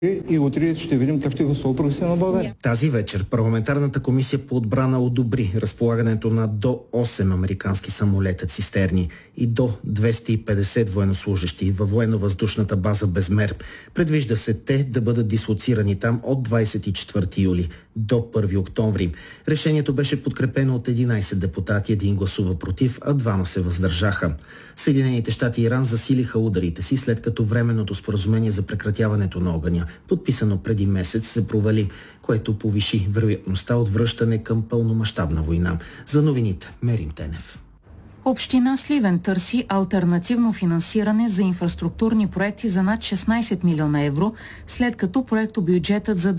И утре ще видим как ще гласува Прогресивна България. Тази вечер парламентарната комисия по отбрана одобри разполагането на до 8 американски самолета цистерни и до 250 военнослужащи във военно-въздушната база Безмер. Предвижда се те да бъдат дислоцирани там от 24 юли до 1 октомври. Решението беше подкрепено от 11 депутати, един гласува против, а 2 се въздържаха. Съединените щати и Иран засилиха ударите си, след като временното споразумение за прекратяването на огъня, подписано преди месец, се провали, което повиши вероятността от връщане към пълномащабна война. За новините Мерим Тенев. Община Сливен търси алтернативно финансиране за инфраструктурни проекти за над 16 милиона евро, след като проектобюджетът за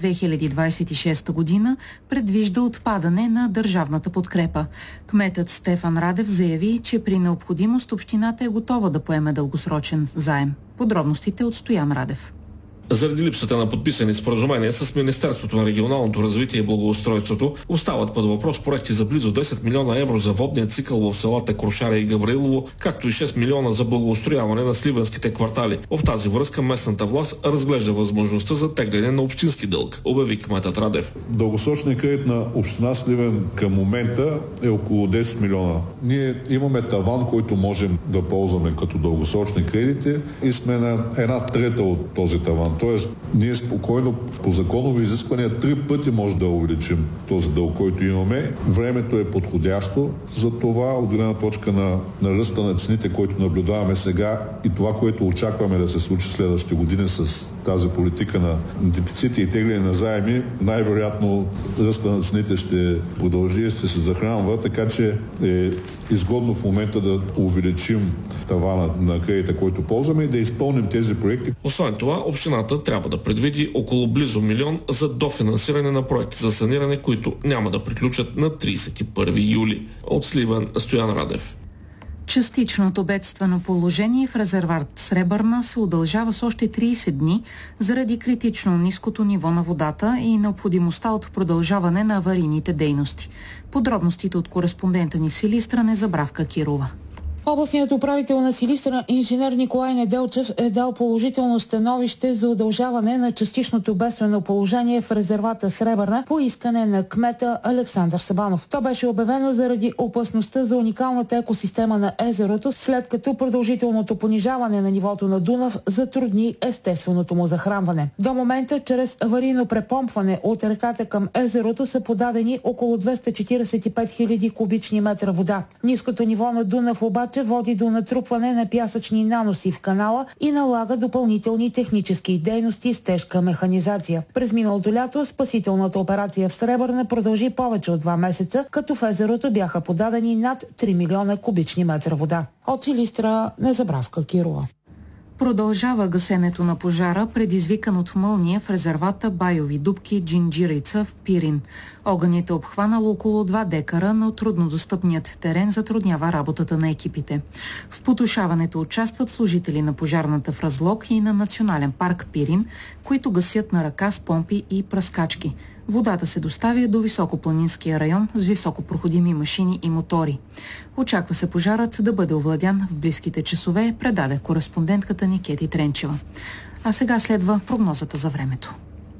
2026 година предвижда отпадане на държавната подкрепа. Кметът Стефан Радев заяви, че при необходимост общината е готова да поеме дългосрочен заем. Подробностите от Стоян Радев. Заради липсата на подписани споразумения с Министерството на регионалното развитие и благоустройството, остават под въпрос проекти за близо 10 милиона евро за водния цикъл в селата Крушаре и Гаврилово, както и 6 милиона за благоустрояване на сливенските квартали. В тази връзка местната власт разглежда възможността за тегляне на общински дълг, обяви кметът Радев. Дългосрочният кредит на община Сливен към момента е около 10 милиона. Ние имаме таван, който можем да ползваме като дългосрочни кредити и сме на 1/3 от този таван. Тоест, ние спокойно по законови изисквания 3 пъти може да увеличим този дълг, който имаме. Времето е подходящо за това, от гледна точка на ръста на цените, който наблюдаваме сега и това, което очакваме да се случи следващите години с тази политика на дефицити и тегляне на заеми. Най-вероятно ръста на цените ще продължи и ще се захранва, така че е изгодно в момента да увеличим тавана на кредита, който ползваме и да изпълним тези проекти. Освен това, общината трябва да предвиди около близо милион за дофинансиране на проекти за саниране, които няма да приключат на 31 юли. От Сливен, Стоян Радев. Частичното бедствено положение в резерват Сребърна се удължава с още 30 дни заради критично ниското ниво на водата и необходимостта от продължаване на аварийните дейности. Подробностите от кореспондента ни в Силистра Незабравка Кирова. Областният управител на Силистра, инженер Николай Неделчев, е дал положително становище за удължаване на частичното бедствено положение в резервата Сребърна по искане на кмета Александър Сабанов. То беше обявено заради опасността за уникалната екосистема на езерото, след като продължителното понижаване на нивото на Дунав затрудни естественото му захранване. До момента, чрез аварийно препомпване от реката към езерото са подадени около 245 000 кубични метра вода. Ниското ниво на Дунав обаче води до натрупване на пясъчни наноси в канала и налага допълнителни технически дейности с тежка механизация. През миналото лято спасителната операция в Сребърна продължи повече от 2 месеца, като в езерото бяха подадени над 3 милиона кубични метра вода. От Силистра Незабравка Кирова. Продължава гасенето на пожара, предизвикан от мълния в резервата Байови дупки Джинджирица в Пирин. Огънят е обхванал около 2 декара, но труднодостъпният терен затруднява работата на екипите. В потушаването участват служители на пожарната в Разлог и на Национален парк Пирин, които гасят на ръка с помпи и пръскачки. Водата се доставя до високопланинския район с високопроходими машини и мотори. Очаква се пожарът да бъде овладян в близките часове, предаде кореспондентката ни Кети Тренчева. А сега следва прогнозата за времето.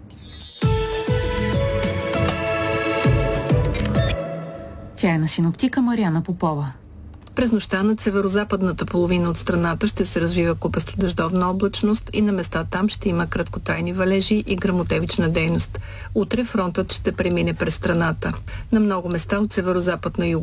Тя е на синоптика Мариана Попова. През нощта над северо-западната половина от страната ще се развива купесто-дъждовна облачност и на места там ще има краткотрайни валежи и гръмотевична дейност. Утре фронтът ще премине през страната. На много места от северо-запад на юг